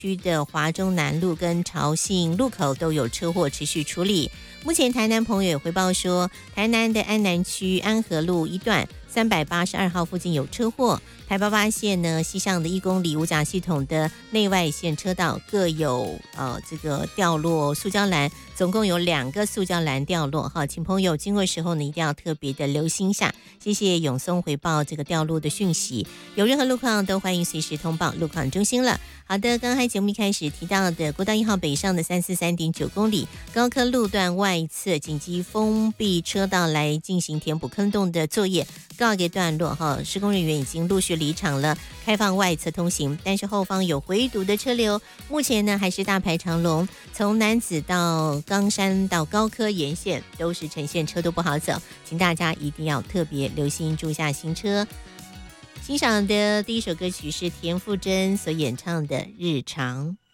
区的华中南路跟潮信路口都有车祸持续处理。目前台南朋友也回报说，台南的安南区安和路一段382号附近有车祸，台88线呢西向的1公里无甲系统的内外线车道各有这个掉落塑胶栏，总共有2个塑胶栏掉落哈，请朋友经过时候呢一定要特别的留心一下。谢谢永松回报这个掉落的讯息，有任何路况都欢迎随时通报路况中心了。好的，刚才节目一开始提到的国道1号北上的343.9公里高科路段外侧紧急封闭车道来进行填补坑洞的作业告一个段落哈，施工人员已经陆续离场了，开放外侧通行，但是后方有回堵的车流，目前呢还是大排长龙，从楠梓到冈山到高科沿线都是呈现车都不好走，请大家一定要特别留心注下行车。欣赏的第一首歌曲是田馥甄所演唱的《日常》。